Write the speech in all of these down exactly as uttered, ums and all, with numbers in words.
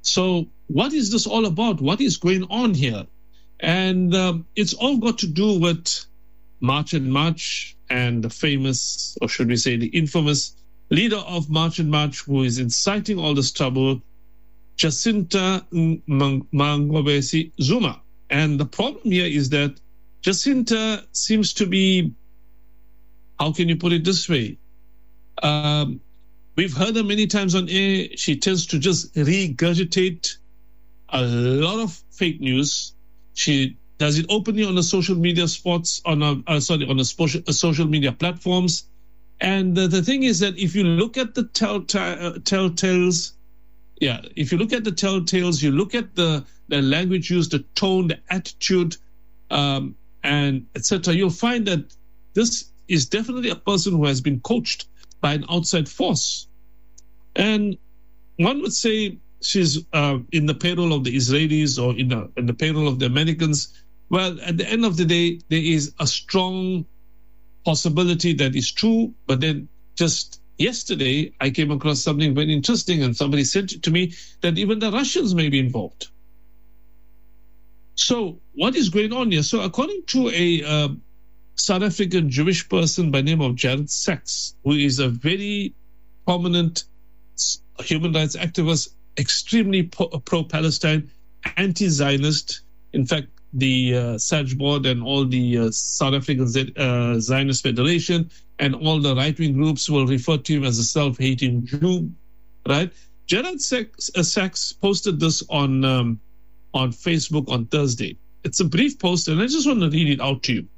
So what is this all about? What is going on here? And um, it's all got to do with March and March and the famous, or should we say the infamous, leader of March and March, who is inciting all this trouble, Jacinta Mangobesi Zuma. And the problem here is that Jacinta seems to be, how can you put it this way? Um, we've heard her many times on air. She tends to just regurgitate a lot of fake news. She does it openly on the social media spots, on a, uh, sorry, on the social, uh, social media platforms. And the, the thing is that if you look at the telltale, uh, telltales, yeah, if you look at the telltales, you look at the, the language used, the tone, the attitude, um, and et cetera, you'll find that this is definitely a person who has been coached by an outside force. And one would say she's uh, in the payroll of the Israelis or in the, in the payroll of the Americans. Well, at the end of the day, there is a strong possibility that is true. But then just yesterday, I came across something very interesting, and somebody said to me that even the Russians may be involved. So what is going on here? So according to a uh, South African Jewish person by the name of Jared Sachs, who is a very prominent human rights activist, extremely pro-Palestine, anti-Zionist. In fact, the uh, S A J board and all the uh, South African Z- uh, Zionist Federation and all the right-wing groups will refer to him as a self-hating Jew, right? Jared Sachs, uh, Sachs posted this on um, on Facebook on Thursday. It's a brief post, and I just want to read it out to you.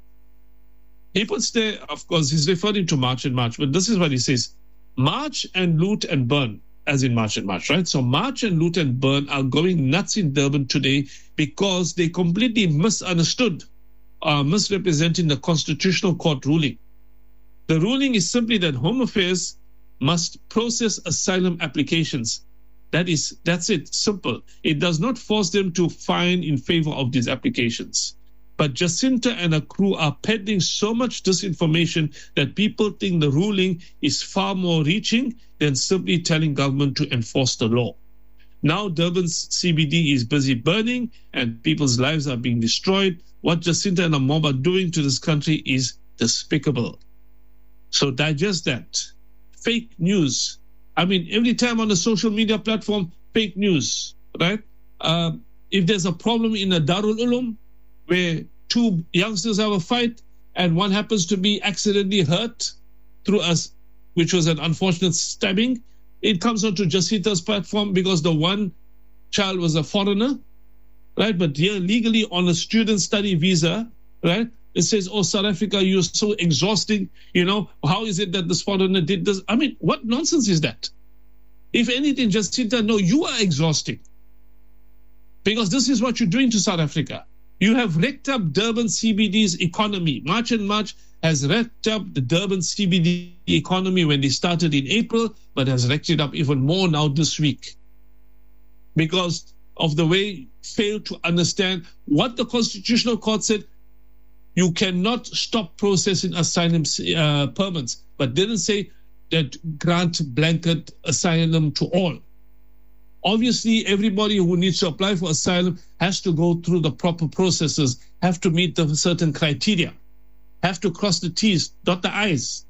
He puts there, of course, he's referring to March and March, but this is what he says: march and loot and burn, as in March and March, right? So march and loot and burn are going nuts in Durban today because they completely misunderstood, uh, misrepresenting the Constitutional Court ruling. The ruling is simply that Home Affairs must process asylum applications. That is, that's it, simple. It does not force them to fine in favor of these applications. But Jacinta and her crew are peddling so much disinformation that people think the ruling is far more reaching than simply telling government to enforce the law. Now Durban's C B D is busy burning and people's lives are being destroyed. What Jacinta and her mob are doing to this country is despicable. So digest that. Fake news. I mean, every time on a social media platform, fake news, right? Uh, if there's a problem in a Darul Ulum where two youngsters have a fight and one happens to be accidentally hurt through us, which was an unfortunate stabbing, it comes onto Jacinta's platform because the one child was a foreigner, right? But here legally on a student study visa, right? It says, oh, South Africa, you're so exhausting. You know, how is it that this foreigner did this? I mean, what nonsense is that? If anything, Jacinta, no, you are exhausting. Because this is what you're doing to South Africa. You have wrecked up Durban C B D's economy. March and March has wrecked up the Durban C B D economy when they started in April, but has wrecked it up even more now this week. Because of the way you failed to understand what the Constitutional Court said. You cannot stop processing asylum uh, permits, but didn't say that grant blanket asylum to all. Obviously, everybody who needs to apply for asylum has to go through the proper processes, have to meet the certain criteria, have to cross the T's, dot the I's.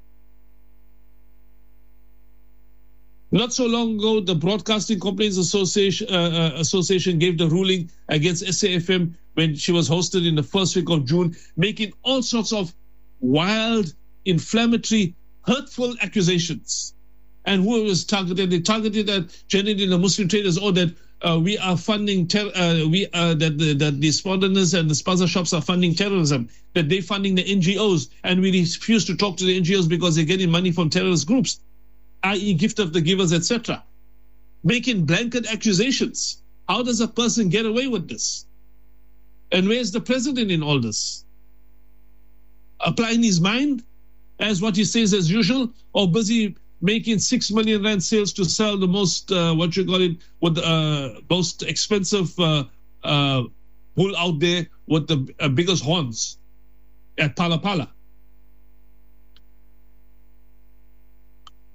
Not so long ago, the Broadcasting Complaints Association, uh, uh, Association gave the ruling against S A F M when she was hosted in the first week of June, making all sorts of wild, inflammatory, hurtful accusations. And who was targeted? They targeted that generally the Muslim traders, or that uh, we are funding, ter- uh, we uh, that the that the sponsors and the sponsor shops are funding terrorism, that they're funding the N G Os, and we refuse to talk to the N G Os because they're getting money from terrorist groups, that is gift of the givers, et cetera. Making blanket accusations. How does a person get away with this? And where's the president in all this? Applying his mind as what he says as usual, or busy making six million rand sales to sell the most, uh, what you call it, with the uh, most expensive uh, uh, bull out there with the uh, biggest horns at Pala Pala.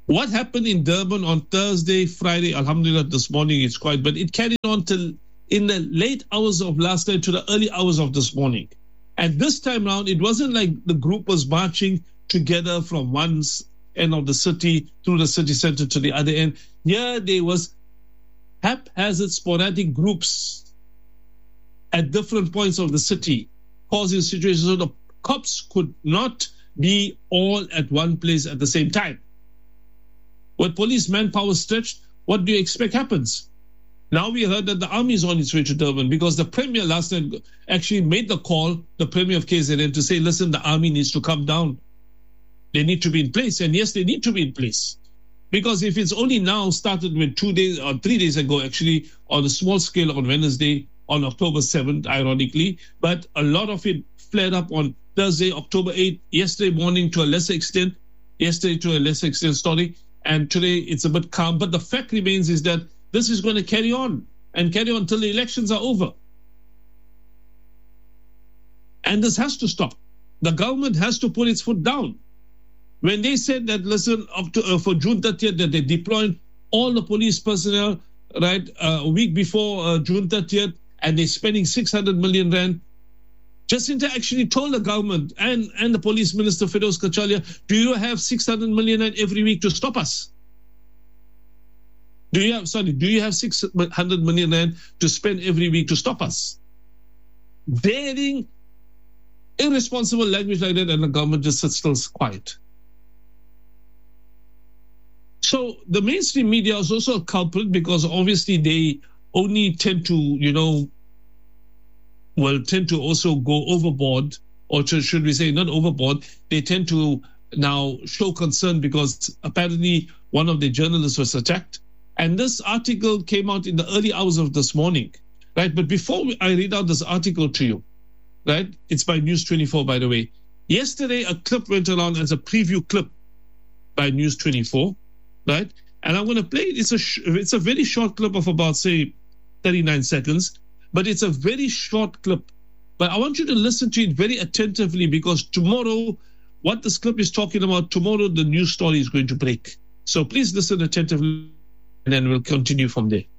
What happened in Durban on Thursday, Friday, alhamdulillah, this morning it's quiet, but it carried on till in the late hours of last night to the early hours of this morning. And this time round, it wasn't like the group was marching together from one end of the city through the city center to the other end. Here there was haphazard, sporadic groups at different points of the city, causing situations so the cops could not be all at one place at the same time. With police manpower stretched, what do you expect happens? Now we heard that the army is on its way to Durban because the Premier last night actually made the call, the Premier of K Z N, to say, listen, the army needs to come down. They need to be in place. And yes, they need to be in place. Because if it's only now started with two days or three days ago, actually, on a small scale on Wednesday, on October seventh, ironically, but a lot of it flared up on Thursday, October eighth, yesterday morning to a lesser extent, yesterday to a lesser extent, sorry, and today it's a bit calm. But the fact remains is that this is going to carry on and carry on until the elections are over. And this has to stop. The government has to put its foot down. When they said that, listen, up to, uh, for June thirtieth, that they deployed all the police personnel, right, uh, a week before uh, June thirtieth, and they're spending six hundred million rand, Jacinta actually told the government and, and the police minister, Firdaus Kachalia, do you have six hundred million rand every week to stop us? Do you have, sorry, do you have six hundred million rand to spend every week to stop us? Daring, irresponsible language like that, and the government just sits still quiet. So the mainstream media is also a culprit because obviously they only tend to, you know, well, tend to also go overboard, or should we say not overboard, they tend to now show concern because apparently one of the journalists was attacked. And this article came out in the early hours of this morning, right? But before I read out this article to you, right? It's by News twenty-four, by the way. Yesterday, a clip went around as a preview clip by News twenty-four, right? And I'm going to play it. It's a, sh- it's a very short clip of about, say, thirty-nine seconds, but it's a very short clip. But I want you to listen to it very attentively because tomorrow, what this clip is talking about, tomorrow the news story is going to break. So please listen attentively and then we'll continue from there.